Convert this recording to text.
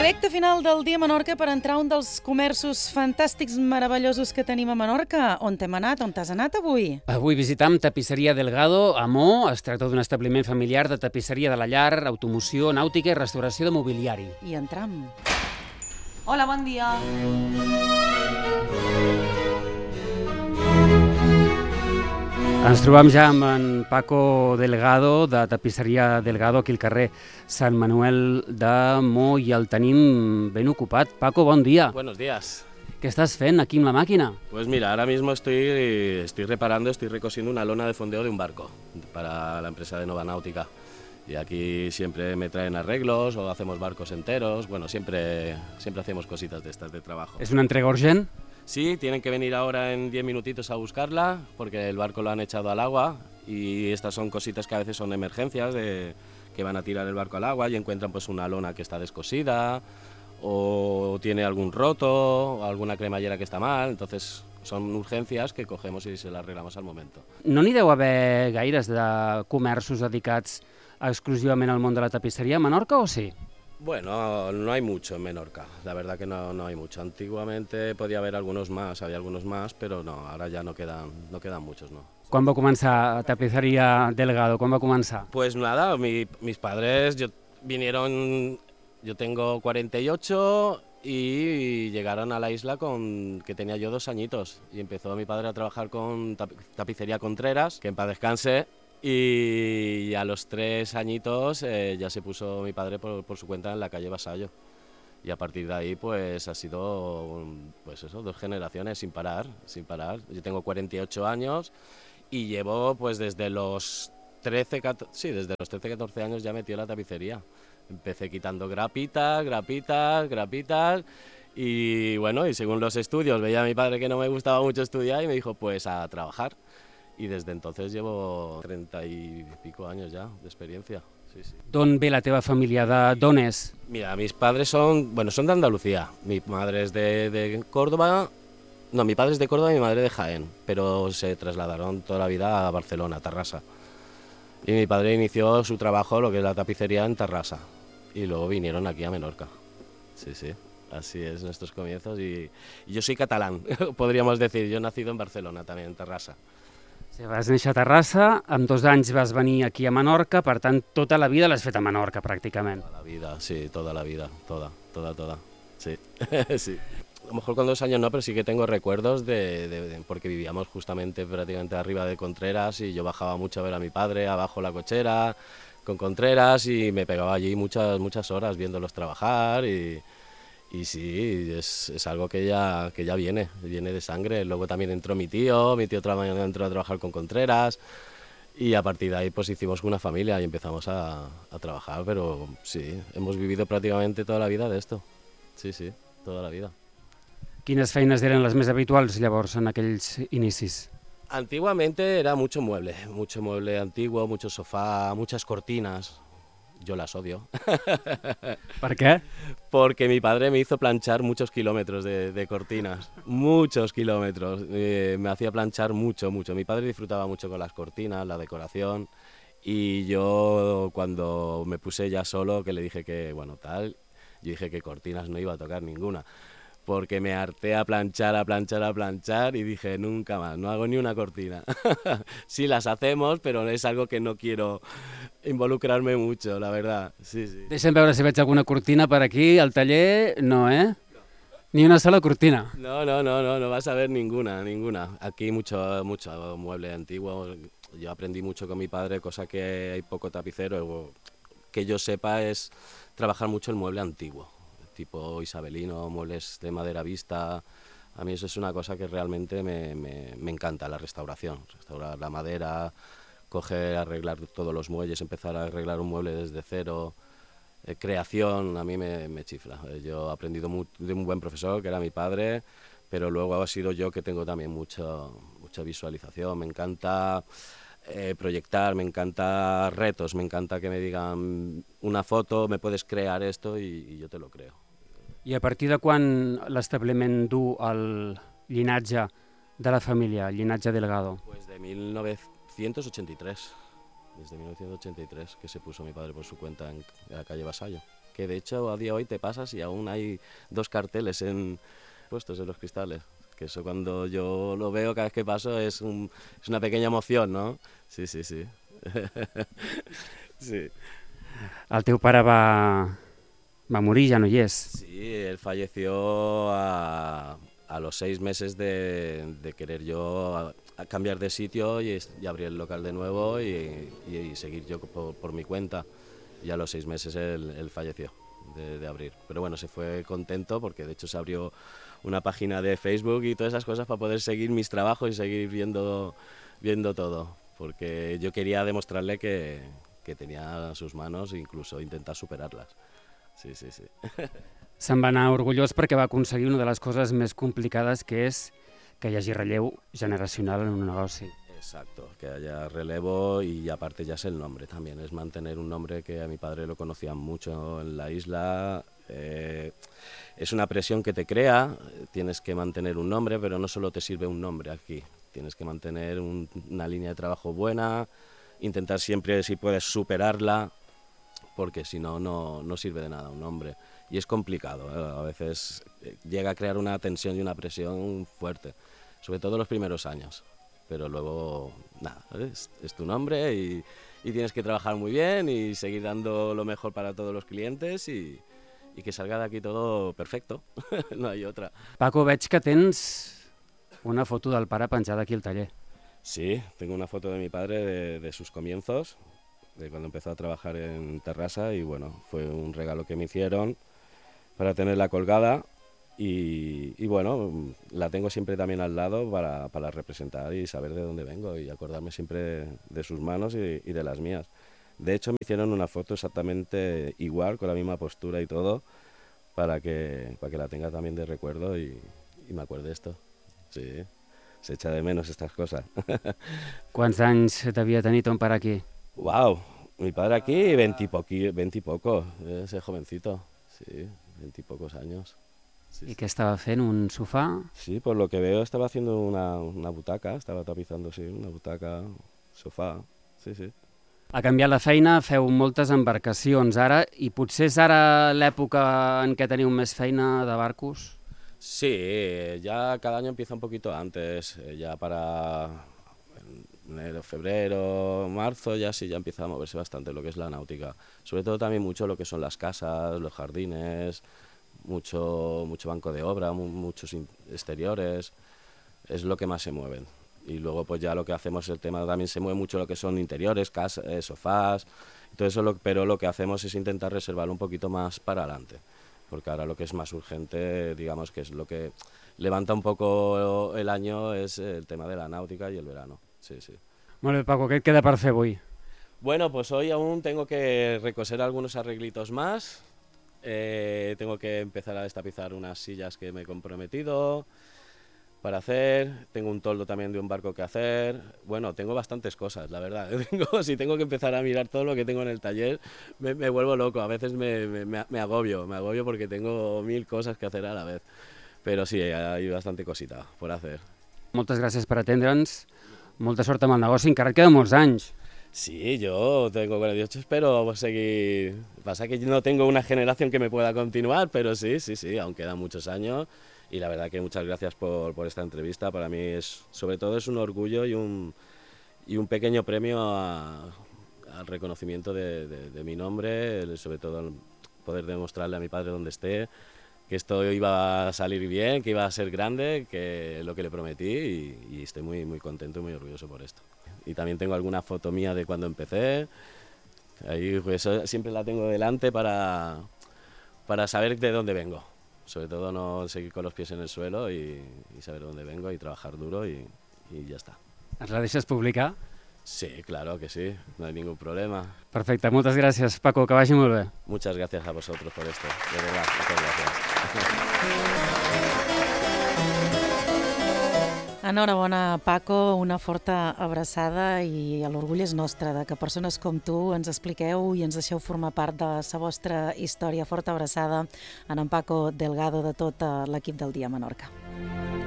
Recte final del dia a Menorca per entrar a un dels comerços fantàstics, meravellosos que tenim a Menorca. On t'hem anat? On t'has anat avui? Avui visitam Tapisseria Delgado a Mo. Es tracta d'un establiment familiar de tapisseria de la llar, automoció, nàutica i restauració de mobiliari. I entram. Hola, bon dia. Ens trobam ja amb en Paco Delgado, de Tapisseria Delgado, aquí al carrer Sant Manuel de Mo, i el tenim ben ocupat. Paco, bon dia. Buenos días. Què estàs fent aquí amb la màquina? Pues mira, ahora mismo estoy recosiendo una lona de fondeo de un barco para la empresa de Nova Náutica. Y aquí siempre me traen arreglos o hacemos barcos enteros. Bueno, siempre hacemos cositas de estas de trabajo. És una entrega urgent? Sí, tienen que venir ahora en 10 minutitos a buscarla porque el barco lo han echado al agua y estas son cositas que a veces son emergencias que van a tirar el barco al agua y encuentran pues una lona que está descosida o tiene algún roto o alguna cremallera que está mal, entonces son urgencias que cogemos y se las arreglamos al momento. No n'hi deu haver gaires de comerços dedicats exclusivament al món de la tapisseria a Menorca, o sí? Bueno, no hay mucho en Menorca, la verdad que no hay mucho. Antiguamente podía haber algunos más, había algunos más, pero no, ahora ya no quedan muchos, no. Quan va començar Tapisseria Delgado? Quan va començar? Pues nada, mis padres vinieron, yo tengo 48 y llegaron a la isla que tenía yo 2 añitos y empezó mi padre a trabajar con Tapicería Contreras, que en paz descanse. Y a los 3 añitos ya se puso mi padre por su cuenta en la calle Vasallo. Y a partir de ahí pues ha sido pues eso, 2 generaciones sin parar. Yo tengo 48 años y llevo pues desde los 13-14 años ya metido en la tapicería. Empecé quitando grapitas y bueno, y según los estudios veía a mi padre que no me gustaba mucho estudiar y me dijo pues a trabajar. Y desde entonces llevo 30 y pico años ya de experiencia. Sí. D'on ve la teva família? D'on és? Mira, mis padres son de Andalucía. Mi madre es de Córdoba. No, mi padre es de Córdoba y mi madre de Jaén, pero se trasladaron toda la vida a Barcelona, a Tarrasa. Y mi padre inició su trabajo, lo que es la tapicería, en Tarrasa. Y luego vinieron aquí a Menorca. Sí. Así es nuestros comienzos. Y yo soy catalán, podríamos decir. Yo he nacido en Barcelona, también en Tarrasa. Si vas néixer a Terrassa, amb 2 anys vas venir aquí a Menorca, per tant, tota la vida l'has fet a Menorca, pràcticament. Toda la vida, sí, toda la vida, toda, sí, sí. A lo mejor con 2 años no, pero sí que tengo recuerdos porque vivíamos justamente prácticamente arriba de Contreras y yo bajaba mucho a ver a mi padre, abajo la cochera, con Contreras y me pegaba allí muchas horas viéndolos trabajar y sí, es algo que ya viene de sangre. Luego también entró mi tío entró a trabajar con Contreras y a partir de ahí pues hicimos una familia y empezamos a trabajar, pero sí, hemos vivido prácticamente toda la vida de esto, sí, toda la vida. Quines feines eren les més habituals llavors en aquells inicis? Antiguamente era mucho mueble antiguo, mucho sofá, muchas cortinas. Yo las odio. ¿Por qué? Porque mi padre me hizo planchar muchos kilómetros de cortinas, muchos kilómetros. Me hacía planchar mucho. Mi padre disfrutaba mucho con las cortinas, la decoración. Y yo cuando me puse ya solo, que le dije que, bueno, yo dije que cortinas no iba a tocar ninguna. Porque me harté a planchar y dije nunca más, no hago ni una cortina. Sí las hacemos, pero es algo que no quiero involucrarme mucho, la verdad. Sí. Deixa'm veure si veig alguna cortina per aquí, al taller, no, Ni una sola cortina. No vas a ver ninguna. Aquí mucho mueble antiguo. Yo aprendí mucho con mi padre, cosa que hay poco tapicero. Que yo sepa es trabajar mucho el mueble antiguo, tipo isabelino, muebles de madera vista. A mí eso es una cosa que realmente me encanta, la restauración. Restaurar la madera, arreglar todos los muelles, empezar a arreglar un mueble desde cero. Creación, a mí me chifla. Yo he aprendido de un buen profesor, que era mi padre, pero luego ha sido yo que tengo también mucha visualización. Me encanta proyectar, me encanta retos, me encanta que me digan una foto, me puedes crear esto y yo te lo creo. I a partir de quan l'establiment du el llinatge de la família, el llinatge Delgado? Pues de 1983, desde 1983 que se puso mi padre por su cuenta en la calle Vasallo. que de hecho a día de hoy te pasas y aún hay 2 carteles puestos en los cristales. Que eso cuando yo lo veo cada vez que paso es una pequeña emoción, ¿no? Sí, sí, sí. Sí. El teu pare va morir, ja no hi és. Sí, él falleció a los 6 meses de querer yo a cambiar de sitio y abrir el local de nuevo y seguir yo por mi cuenta. Y a los 6 meses él falleció de abrir. Pero bueno, se fue contento porque de hecho se abrió una página de Facebook y todas esas cosas para poder seguir mis trabajos y seguir viendo todo. Porque yo quería demostrarle que tenía sus manos e incluso intentar superarlas. Sí, sí, sí. Se'n va anar orgullós perquè va aconseguir una de les coses més complicades, que és que hi hagi relleu generacional en un negoci. Exacto, que haya relevo y aparte ya es el nombre también, es mantener un nombre que a mi padre lo conocían mucho en la isla. Es una presión que te crea, tienes que mantener un nombre, pero no solo te sirve un nombre aquí, tienes que mantener una línea de trabajo buena, intentar siempre, si puedes, superarla, porque si no, no sirve de nada un nombre. Y es complicado, ¿eh? A veces llega a crear una tensión y una presión fuerte, sobre todo los primeros años. Pero luego, nada, es tu nombre y tienes que trabajar muy bien y seguir dando lo mejor para todos los clientes y que salga de aquí todo perfecto, no hay otra. Paco, veig que tens una foto del pare penjada aquí al taller. Sí, tengo una foto de mi padre de sus comienzos, de cuando empezó a trabajar en Terrassa y bueno, fue un regalo que me hicieron para tenerla colgada. Y bueno, la tengo siempre también al lado para representar y saber de dónde vengo y acordarme siempre de sus manos y de las mías. De hecho, me hicieron una foto exactamente igual, con la misma postura y todo, para que la tenga también de recuerdo y me acuerde esto. Sí, se echa de menos estas cosas. Quants anys devia tenir ton pare aquí? ¡Wow! Mi padre aquí, 20 y poco, ese jovencito, sí, 20 y pocos años. Sí, I què estava fent, un sofà? sí, por lo que veo estaba haciendo una butaca, estaba tapizando, sí, una butaca, sofà, sí, sí. Ha canviat la feina, feu moltes embarcacions ara, i potser és ara l'època en què teniu més feina de barcos? Sí, ya cada año empieza un poquito antes, ya para enero, febrero, marzo, ya sí, ya empieza a moverse bastante lo que es la náutica. Sobre todo también mucho lo que son las casas, los jardines, mucho banco de obra, muchos exteriores, es lo que más se mueven. Y luego pues ya lo que hacemos, el tema también se mueve mucho lo que son interiores, casas, sofás, todo eso, pero lo que hacemos es intentar reservarlo un poquito más para adelante, porque ahora lo que es más urgente, digamos que es lo que levanta un poco el año, es el tema de la náutica y el verano. Sí, sí. Molt bé, Paco, què et queda per fer avui? Bueno, pues hoy aún tengo que recoser algunos arreglitos más. Tengo que empezar a destapizar unas sillas que me he comprometido para hacer. Tengo un toldo también de un barco que hacer. Bueno, tengo bastantes cosas, la verdad. Si tengo que empezar a mirar todo lo que tengo en el taller, me vuelvo loco. A veces me agobio porque tengo 1000 cosas que hacer a la vez. Pero sí, hay bastante cosita por hacer. Moltes gràcies per atendre'ns, molta sort amb el negoci, encara et queden molts anys. Sí, yo tengo 48, espero seguir. Pasa que no tengo una generación que me pueda continuar, pero sí, aún quedan muchos años. Y la verdad que muchas gracias por esta entrevista. Para mí sobre todo es un orgullo y un pequeño premio al reconocimiento de mi nombre, sobre todo poder demostrarle a mi padre donde esté que esto iba a salir bien, que iba a ser grande, que es lo que le prometí y estoy muy, muy contento y muy orgulloso por esto. Y también tengo alguna foto mía de cuando empecé, ahí pues, siempre la tengo delante para saber de dónde vengo, sobre todo no seguir con los pies en el suelo y saber dónde vengo y trabajar duro y ya está. Ens la deixes publicar? Sí, claro que sí, no hay ningún problema. Perfecte, moltes gràcies, Paco, que vagi molt bé. Muchas gracias a vosotros por esto, de verdad, muchas gracias. Enhorabona, Paco, una forta abraçada i l'orgull és nostre de que persones com tu ens expliqueu i ens deixeu formar part de la vostra història. Forta abraçada en Paco Delgado de tot l'equip del Dia Menorca.